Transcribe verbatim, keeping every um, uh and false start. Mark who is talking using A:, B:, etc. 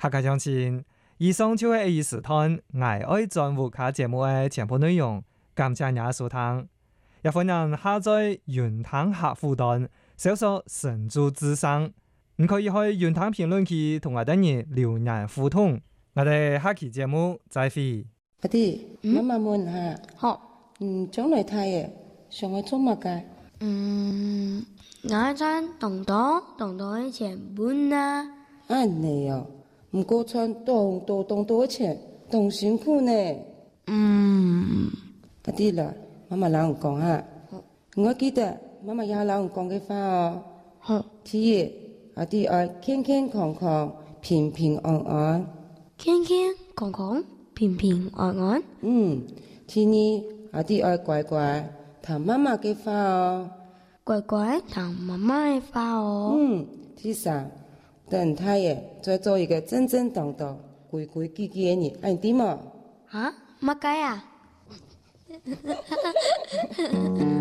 A: 客家鄉親，以上就係二時段愛愛轉烏卡節目嘅全部內容，感謝您收聽。也歡迎下載雲聽客戶端，搜索神州之聲。你可以去雲聽評論區同我哋人留言互動。我哋下期節目再會。
B: 阿弟，媽媽問下，
C: 好，
B: 嗯，將來太爺想去做乜嘅？
C: 嗯，我想當當當當嘅前輩啊。
B: 安尼哦，唔過穿當多當多錢，當辛苦呢。
C: 嗯，
B: 阿弟啦，媽媽老人講下，我記得媽媽也老人講嘅話哦。
C: 好，
B: 第一，阿弟愛健健康康、平平安安。
C: 健健康康、平平安安。
B: 嗯，第二，阿弟愛乖乖聽媽媽嘅話哦。
C: 乖乖聽媽媽嘅話哦。
B: 嗯，第三，等太爺再做一個正正當當、規規矩矩嘅人，按點嘛？
C: 啊，乜解啊？